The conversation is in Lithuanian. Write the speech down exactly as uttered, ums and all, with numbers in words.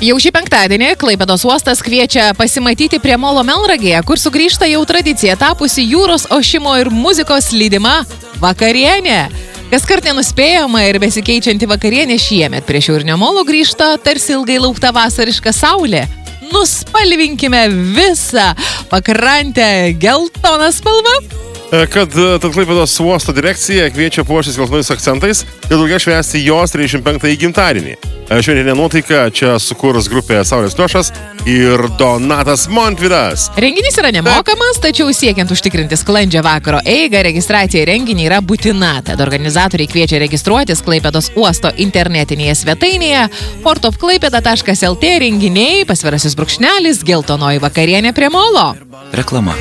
Jau šį penktadienį Klaipėdos uostas kviečia pasimatyti prie Molo Melnragėje, kur sugrįžta jau tradicija tapusi jūros ošimo ir muzikos lydima vakarienė. Kaskart nenuspėjama ir besikeičianti vakarienė šiemet prie šiaurinio Molo grįžta tarsi ilgai laukta vasariška saulė. Nuspalvinkime visą pakrantę geltoną spalvą. Kad tad Klaipėdos uosto direkcija kviečia puoštis geltonais akcentais ir daugia švęsti jos trisdešimt penktąjį gimtadienį. Šventinė nuotaika čia sukurs grupė Saulės Tošas ir Donatas Montvydas. Renginys yra nemokamas, tačiau siekiant užtikrinti sklandžią vakaro eigą, registracija į renginį yra būtina. Tad organizatoriai kviečia registruotis Klaipėdos uosto internetinėje svetainėje port of klaipėda taškas lt renginiai, pasvirasis brūkšnelis, geltonoji vakarienė prie Molo. Reklama.